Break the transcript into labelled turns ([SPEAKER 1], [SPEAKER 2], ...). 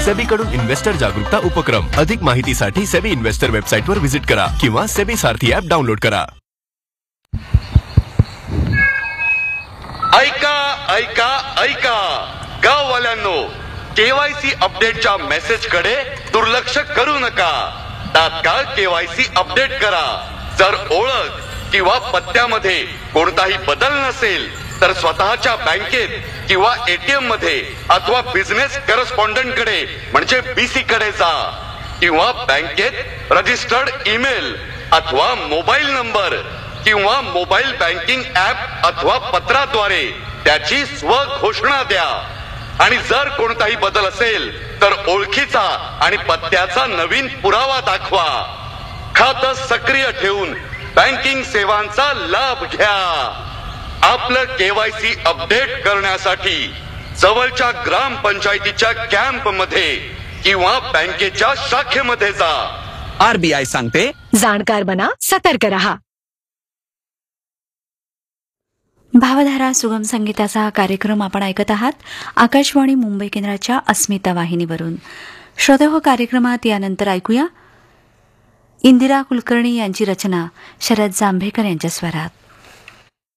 [SPEAKER 1] SEBI कडून investor जागरूकता उपक्रम. अधिक माहितीसाठी सेबी इन्व्हेस्टर वेबसाईटवर व्हिजिट करा किंवा सेबी सारथी ऍप डाउनलोड करा.
[SPEAKER 2] ऐका ऐका ऐका गाववाल्यांनो, केवायसी अपडेटच्या मेसेज कडे दुर्लक्ष करू नका. तात्काळ केवायसी अपडेट करा. जर ओळख किंवा पत्त्यामध्ये कोणताही बदल नसेल तर स्वतःच्या बँकेत किंवा एटीएम मध्ये अथवा बिझनेस करस्पॉन्डंट कडे म्हणजे बीसी कडे जा किंवा बँकेत रजिस्टर्ड ईमेल अथवा मोबाईल नंबर किंवा मोबाईल बँकिंग ऍप अथवा पत्राद्वारे त्याची स्वघोषणा द्या. आणि जर कोणताही बदल असेल तर ओळखीचा आणि पत्त्याचा नवीन पुरावा दाखवा. खातं सक्रिय ठेवून बँकिंग सेवांचा लाभ घ्या. आपलं केवायसी अपडेट करण्यासाठी जवळच्या ग्रामपंचायतीच्या कॅम्प मध्ये किंवा बँकेच्या शाखेमध्ये जा.
[SPEAKER 3] आरबीआय सांगते,
[SPEAKER 4] जाणकार बना, सतर्क रहा.
[SPEAKER 5] भावधारा सुगम संगीताचा हा कार्यक्रम आपण ऐकत आहात आकाशवाणी मुंबई केंद्राच्या अस्मिता वाहिनीवरून. श्रोतेहो, कार्यक्रमात यानंतर ऐकूया इंदिरा कुलकर्णी यांची रचना शरद जांभेकर यांच्या स्वरात.